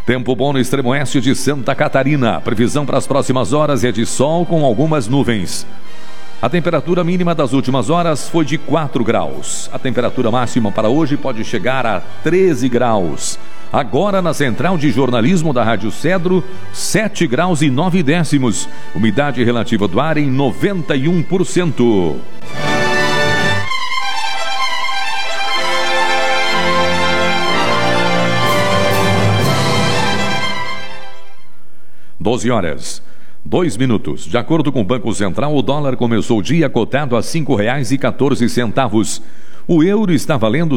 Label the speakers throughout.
Speaker 1: Tempo bom no extremo oeste de Santa Catarina. Previsão para as próximas horas é de sol com algumas nuvens. A temperatura mínima das últimas horas foi de 4 graus. A temperatura máxima para hoje pode chegar a 13 graus. Agora na central de jornalismo da Rádio Cedro, 7 graus e 9 décimos. Umidade relativa do ar em 91%. (12h02). De acordo com o Banco Central, o dólar começou o dia cotado a R$ 5,14. O euro está valendo R$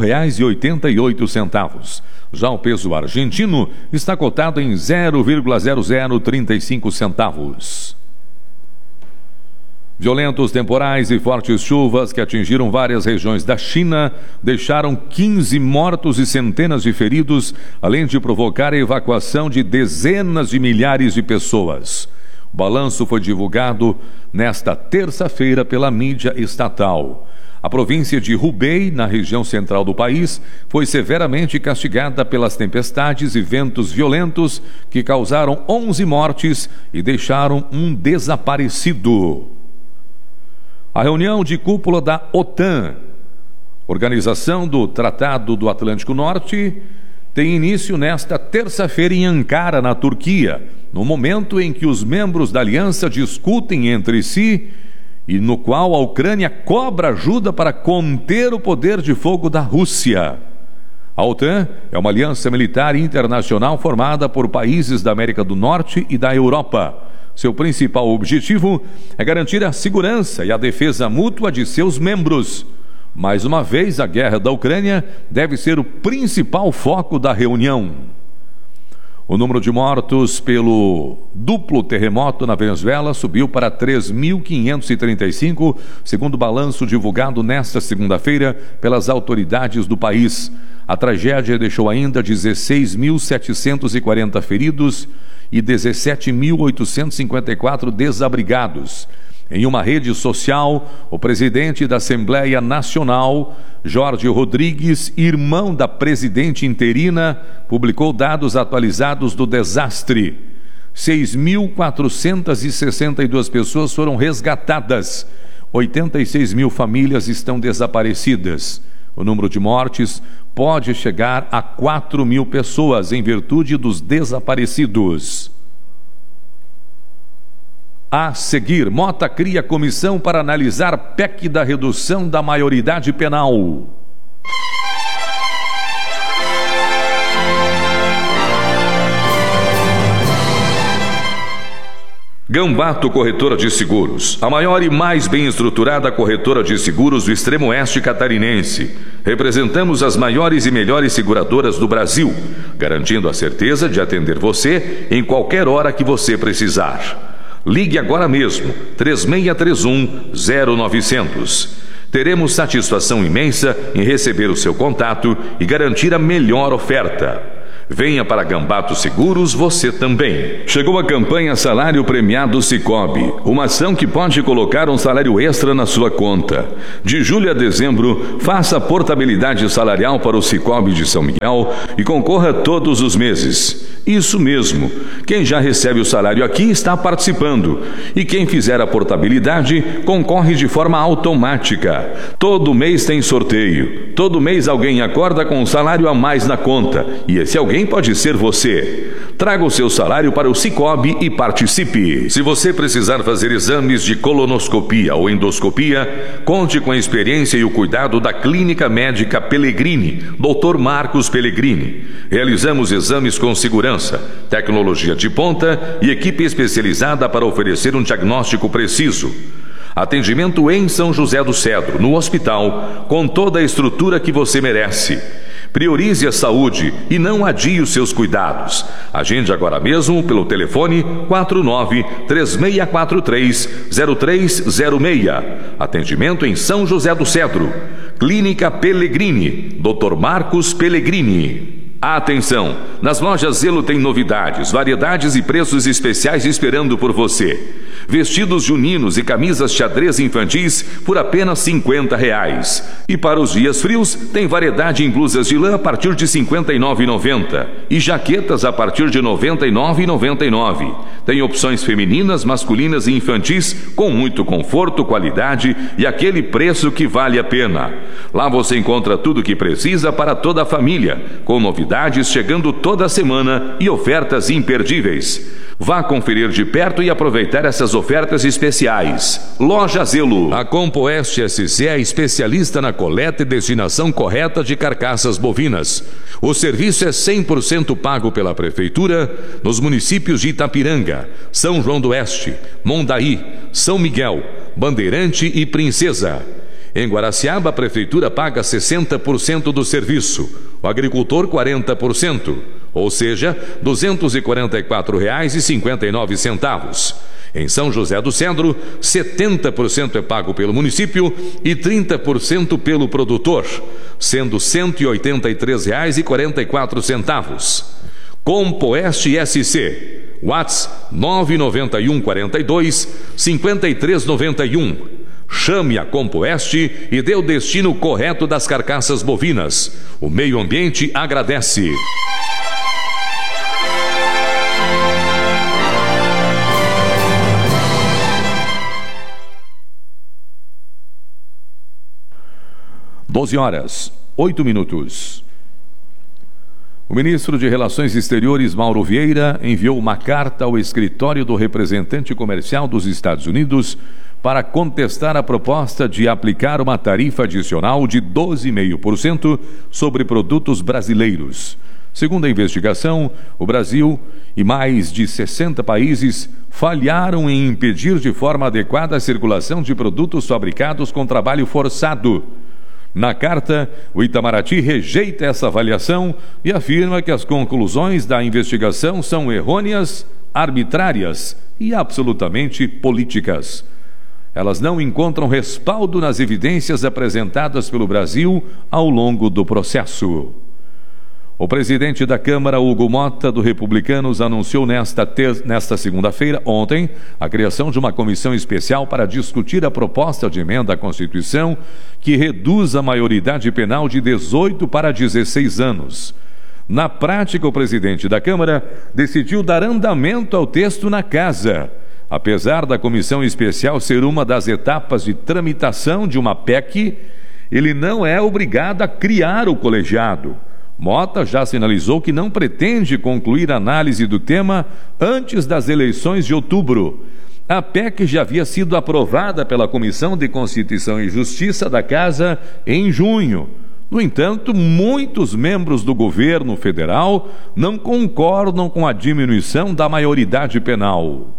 Speaker 1: 5,88. Já o peso argentino está cotado em 0,0035 centavos. Violentos temporais e fortes chuvas que atingiram várias regiões da China deixaram 15 mortos e centenas de feridos, além de provocar a evacuação de dezenas de milhares de pessoas. O balanço foi divulgado nesta terça-feira pela mídia estatal. A província de Hubei, na região central do país, foi severamente castigada pelas tempestades e ventos violentos que causaram 11 mortes e deixaram um desaparecido. A reunião de cúpula da OTAN, Organização do Tratado do Atlântico Norte, tem início nesta terça-feira em Ankara, na Turquia, no momento em que os membros da aliança discutem entre si e no qual a Ucrânia cobra ajuda para conter o poder de fogo da Rússia. A OTAN é uma aliança militar internacional formada por países da América do Norte e da Europa. Seu principal objetivo é garantir a segurança e a defesa mútua de seus membros. Mais uma vez, a guerra da Ucrânia deve ser o principal foco da reunião. O número de mortos pelo duplo terremoto na Venezuela subiu para 3.535, segundo o balanço divulgado nesta segunda-feira pelas autoridades do país. A tragédia deixou ainda 16.740 feridos e 17.854 desabrigados. Em uma rede social, o presidente da Assembleia Nacional, Jorge Rodrigues, irmão da presidente interina, publicou dados atualizados do desastre. 6.462 pessoas foram resgatadas. 86 mil famílias estão desaparecidas. O número de mortes pode chegar a 4 mil pessoas em virtude dos desaparecidos. A seguir, Mota cria comissão para analisar PEC da redução da maioridade penal. Gambato Corretora de Seguros, a maior e mais bem estruturada corretora de seguros do extremo oeste catarinense. Representamos as maiores e melhores seguradoras do Brasil, garantindo a certeza de atender você em qualquer hora que você precisar. Ligue agora mesmo, 3631-0900. Teremos satisfação imensa em receber o seu contato e garantir a melhor oferta. Venha para Gambato Seguros você também. Chegou a campanha Salário Premiado Sicoob, uma ação que pode colocar um salário extra na sua conta. De julho a dezembro, faça a portabilidade salarial para o Sicoob de São Miguel e concorra todos os meses. Isso mesmo, quem já recebe o salário aqui está participando, e quem fizer a portabilidade concorre de forma automática. Todo mês tem sorteio, todo mês alguém acorda com um salário a mais na conta, e esse alguém pode ser você. Traga o seu salário para o Sicoob e participe. Se você precisar fazer exames de colonoscopia ou endoscopia, conte com a experiência e o cuidado da Clínica Médica Pellegrini, Dr. Marcos Pellegrini. Realizamos exames com segurança, tecnologia de ponta e equipe especializada para oferecer um diagnóstico preciso. Atendimento em São José do Cedro, no hospital, com toda a estrutura que você merece. Priorize a saúde e não adie os seus cuidados. Agende agora mesmo pelo telefone 49-3643-0306. Atendimento em São José do Cedro. Clínica Pellegrini, Dr. Marcos Pellegrini. Atenção! Nas lojas Zelo tem novidades, variedades e preços especiais esperando por você. Vestidos juninos e camisas xadrez infantis por apenas R$50. E para os dias frios, tem variedade em blusas de lã a partir de R$ 59,90 e jaquetas a partir de R$ 99,99. Tem opções femininas, masculinas e infantis com muito conforto, qualidade e aquele preço que vale a pena. Lá você encontra tudo o que precisa para toda a família, com novidades chegando toda semana e ofertas imperdíveis. Vá conferir de perto e aproveitar essas ofertas especiais. Loja Zelo. A Compoeste SC é especialista na coleta e destinação correta de carcaças bovinas. O serviço é 100% pago pela Prefeitura nos municípios de Itapiranga, São João do Oeste, Mondaí, São Miguel, Bandeirante e Princesa. Em Guaraciaba, a Prefeitura paga 60% do serviço, o agricultor 40%, ou seja, R$ 244,59. Em São José do Cedro, 70% é pago pelo município e 30% pelo produtor, sendo R$ 183,44. Compoeste SC, WhatsApp 991 42 5391. Chame a Compoeste e dê o destino correto das carcaças bovinas. O meio ambiente agradece. (12h08). O ministro de Relações Exteriores, Mauro Vieira, enviou uma carta ao escritório do representante comercial dos Estados Unidos para contestar a proposta de aplicar uma tarifa adicional de 12,5% sobre produtos brasileiros. Segundo a investigação, o Brasil e mais de 60 países falharam em impedir de forma adequada a circulação de produtos fabricados com trabalho forçado. Na carta, o Itamaraty rejeita essa avaliação e afirma que as conclusões da investigação são errôneas, arbitrárias e absolutamente políticas. Elas não encontram respaldo nas evidências apresentadas pelo Brasil ao longo do processo. O presidente da Câmara, Hugo Motta, do Republicanos, anunciou nesta segunda-feira, ontem, a criação de uma comissão especial para discutir a proposta de emenda à Constituição que reduz a maioridade penal de 18 para 16 anos. Na prática, o presidente da Câmara decidiu dar andamento ao texto na Casa. Apesar da comissão especial ser uma das etapas de tramitação de uma PEC, ele não é obrigado a criar o colegiado. Motta já sinalizou que não pretende concluir a análise do tema antes das eleições de outubro. A PEC já havia sido aprovada pela Comissão de Constituição e Justiça da Casa em junho. No entanto, muitos membros do governo federal não concordam com a diminuição da maioridade penal.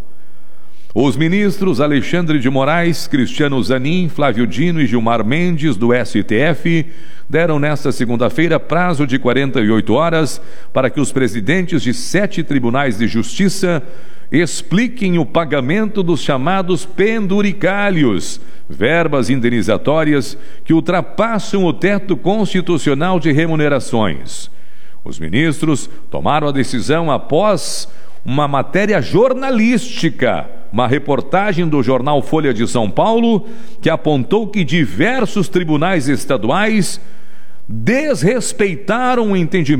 Speaker 1: Os ministros Alexandre de Moraes, Cristiano Zanin, Flávio Dino e Gilmar Mendes, do STF, deram nesta segunda-feira prazo de 48 horas para que os presidentes de 7 tribunais de justiça expliquem o pagamento dos chamados penduricalhos, verbas indenizatórias que ultrapassam o teto constitucional de remunerações. Os ministros tomaram a decisão após uma matéria jornalística, uma reportagem do jornal Folha de São Paulo, que apontou que diversos tribunais estaduais desrespeitaram o entendimento